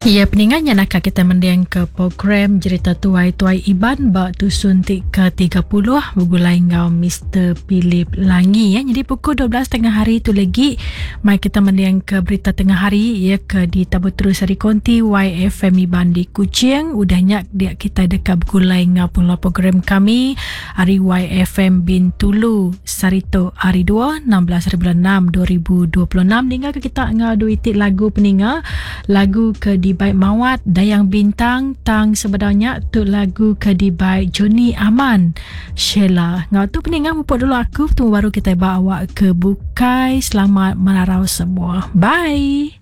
Ya, peningannya nak kita mendiang ke program cerita tuai-tuai Iban bak tusun ke-30 bergulai ngau Mr. Philip Langi ya. Jadi pukul 12 tengah hari tu lagi mai kita mendiang ke berita tengah hari ya ke di Tabut Terus Sari Konti YFM Iban di Kuching. Udahnya dia kita dekat bergulai ngau pula program kami hari YFM Bintulu Sarito hari 2 16 bulan 6 2026 hingga ke kita ngau duitik lagu peninga lagu ke di baik Mawat Dayang Bintang tang sebenarnya tu lagu ke di baik Joni Aman Sheila ngau tu peningan mupuk dulu aku tu baru kita bawa ke bukai. Selamat menarau semua, bye.